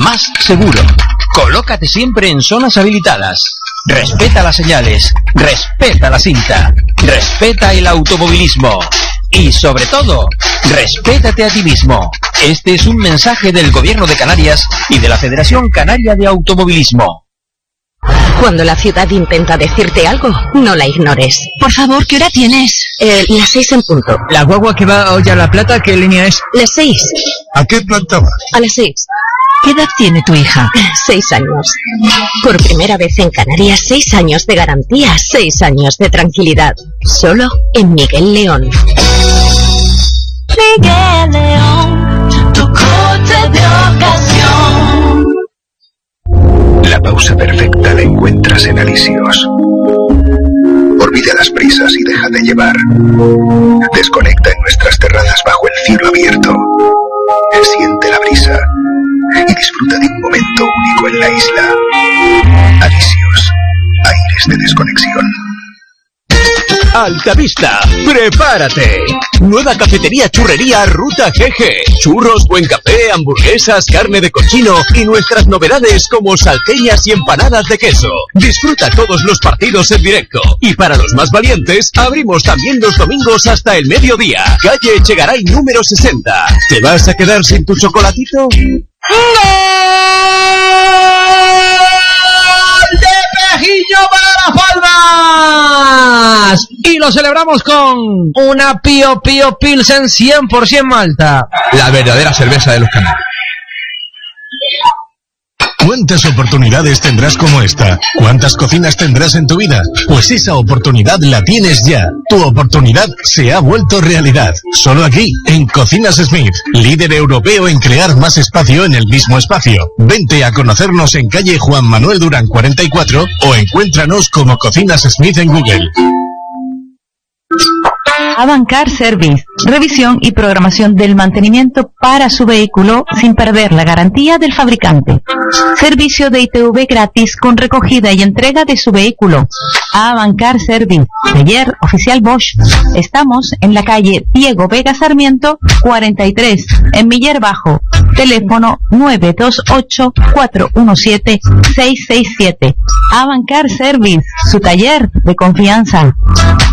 más seguro. Colócate siempre en zonas habilitadas. Respeta las señales, respeta la cinta, respeta el automovilismo y, sobre todo, respétate a ti mismo. Este es un mensaje del Gobierno de Canarias y de la Federación Canaria de Automovilismo. Cuando la ciudad intenta decirte algo, no la ignores. Por favor, ¿qué hora tienes? Las 6 en punto. ¿La guagua que va a Olla La Plata, qué línea es? Las 6. ¿A qué planta va? A las 6. ¿Qué edad tiene tu hija? 6 años. Por primera vez en Canarias, 6 años de garantía, 6 años de tranquilidad. Solo en Miguel León. Miguel León, tu coche de ocasión. La pausa perfecta la encuentras en Alisios. Olvida las prisas y déjate llevar. Desconecta en nuestras terrazas bajo el cielo abierto. Siente la brisa y disfruta de un momento único en la isla. Alisios, aires de desconexión. Altavista, prepárate. Nueva cafetería churrería Ruta GG. Churros, buen café, hamburguesas, carne de cochino y nuestras novedades como salteñas y empanadas de queso. Disfruta todos los partidos en directo. Y para los más valientes, abrimos también los domingos hasta el mediodía. Calle Echegaray número 60. ¿Te vas a quedar sin tu chocolatito? ¡Gol de Pejillo para Las Palmas! Y lo celebramos con una Pío Pío Pilsen 100% Malta. La verdadera cerveza de los canarios. ¿Cuántas oportunidades tendrás como esta? ¿Cuántas cocinas tendrás en tu vida? Pues esa oportunidad la tienes ya. Tu oportunidad se ha vuelto realidad. Solo aquí, en Cocinas Smith, líder europeo en crear más espacio en el mismo espacio. Vente a conocernos en calle Juan Manuel Durán 44 o encuéntranos como Cocinas Smith en Google. Avancar Service, revisión y programación del mantenimiento para su vehículo sin perder la garantía del fabricante. Servicio de ITV gratis con recogida y entrega de su vehículo. Avancar Service, taller oficial Bosch. Estamos en la calle Diego Vega Sarmiento 43, en Miller Bajo. Teléfono 928-417-667. Avancar Service, su taller de confianza.